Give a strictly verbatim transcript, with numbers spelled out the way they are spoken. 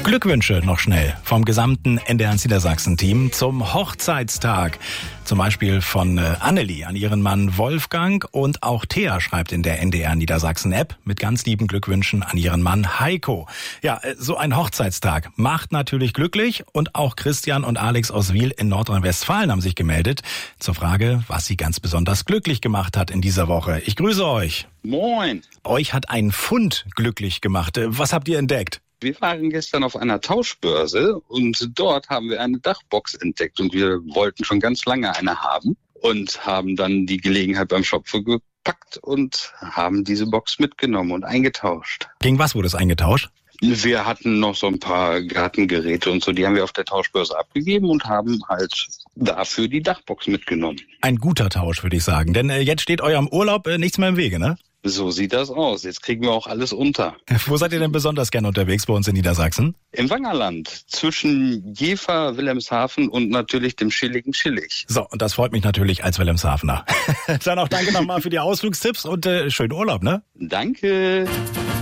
Glückwünsche noch schnell vom gesamten N D R eins Niedersachsen-Team zum Hochzeitstag. Zum Beispiel von äh, Annelie an ihren Mann Wolfgang, und auch Thea schreibt in der N D R Niedersachsen-App mit ganz lieben Glückwünschen an ihren Mann Heiko. Ja, äh, so ein Hochzeitstag macht natürlich glücklich, und auch Christian und Alex aus Wil in Nordrhein-Westfalen haben sich gemeldet zur Frage, was sie ganz besonders glücklich gemacht hat in dieser Woche. Ich grüße euch. Moin. Euch hat ein Fund glücklich gemacht. Was habt ihr entdeckt? Wir waren gestern auf einer Tauschbörse und dort haben wir eine Dachbox entdeckt, und wir wollten schon ganz lange eine haben und haben dann die Gelegenheit beim Schopfe gepackt und haben diese Box mitgenommen und eingetauscht. Gegen was wurde es eingetauscht? Wir hatten noch so ein paar Gartengeräte und so, die haben wir auf der Tauschbörse abgegeben und haben halt dafür die Dachbox mitgenommen. Ein guter Tausch, würde ich sagen, denn äh, jetzt steht eurem Urlaub äh, nichts mehr im Wege, ne? So sieht das aus. Jetzt kriegen wir auch alles unter. Wo seid ihr denn besonders gern unterwegs bei uns in Niedersachsen? Im Wangerland, zwischen Jever, Wilhelmshaven und natürlich dem chilligen Schillig. So, und das freut mich natürlich als Wilhelmshavener. Dann auch danke nochmal für die Ausflugstipps und äh, schönen Urlaub, ne? Danke.